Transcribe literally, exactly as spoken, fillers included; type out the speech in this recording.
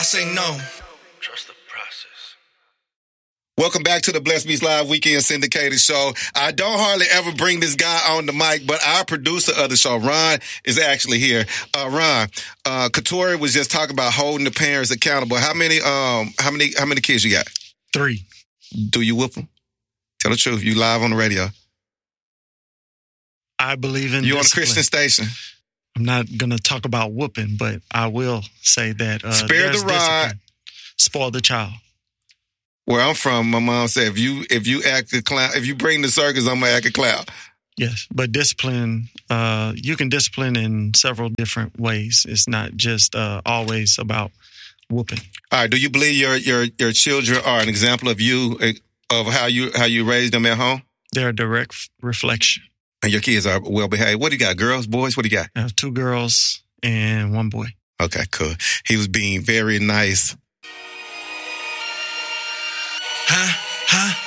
say no. Trust the process. Welcome back to the Blessed Beats Live Weekend Syndicated Show. I don't hardly ever bring this guy on the mic, but our producer of the show, Ron, is actually here. Uh, Ron, uh, Katori was just talking about holding the parents accountable. How many, um, how many, how many kids you got? Three. Do you whoop them? Tell the truth. You live on the radio. I believe in You discipline. on a Christian station. I'm not going to talk about whooping, but I will say that uh, Spare there's the rod. discipline. Spoil the child. Where I'm from, my mom said, if you if you act a clown, if you bring the circus, I'm gonna act a clown. Yes, but discipline, uh, you can discipline in several different ways. It's not just uh, always about whooping. All right. Do you believe your your your children are an example of you of how you how you raised them at home? They're a direct f- reflection. And your kids are well behaved. What do you got? Girls, boys? What do you got? I have two girls and one boy. Okay, cool. He was being very nice. Huh? Huh?